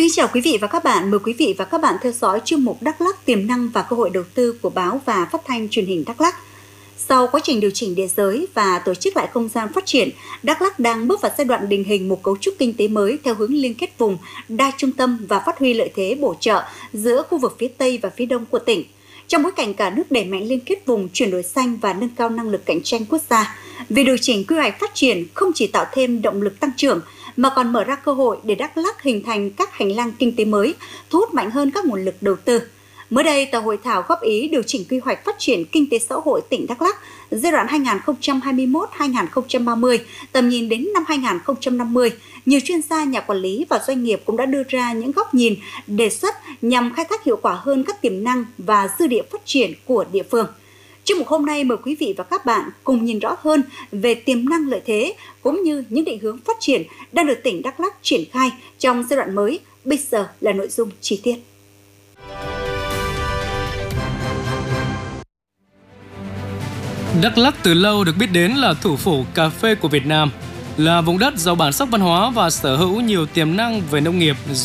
Xin chào quý vị và các bạn. Mời quý vị và các bạn theo dõi chuyên mục Đắk Lắk tiềm năng và cơ hội đầu tư của báo và phát thanh truyền hình Đắk Lắk. Sau quá trình điều chỉnh địa giới và tổ chức lại không gian phát triển, Đắk Lắk đang bước vào giai đoạn định hình một cấu trúc kinh tế mới theo hướng liên kết vùng, đa trung tâm và phát huy lợi thế bổ trợ giữa khu vực phía Tây và phía Đông của tỉnh. Trong bối cảnh cả nước đẩy mạnh liên kết vùng, chuyển đổi xanh và nâng cao năng lực cạnh tranh quốc gia, việc điều chỉnh quy hoạch phát triển không chỉ tạo thêm động lực tăng trưởng mà còn mở ra cơ hội để Đắk Lắk hình thành các hành lang kinh tế mới, thu hút mạnh hơn các nguồn lực đầu tư. Mới đây, tại hội thảo góp ý điều chỉnh quy hoạch phát triển kinh tế xã hội tỉnh Đắk Lắk giai đoạn 2021-2030, tầm nhìn đến năm 2050, nhiều chuyên gia, nhà quản lý và doanh nghiệp cũng đã đưa ra những góc nhìn, đề xuất nhằm khai thác hiệu quả hơn các tiềm năng và dư địa phát triển của địa phương. Chuyên mục hôm nay mời quý vị và các bạn cùng nhìn rõ hơn về tiềm năng lợi thế cũng như những định hướng phát triển đang được tỉnh Đắk Lắk triển khai trong giai đoạn mới. Bây giờ là nội dung chi tiết. Đắk Lắk từ lâu được biết đến là thủ phủ cà phê của Việt Nam, là vùng đất giàu bản sắc văn hóa và sở hữu nhiều tiềm năng về nông nghiệp,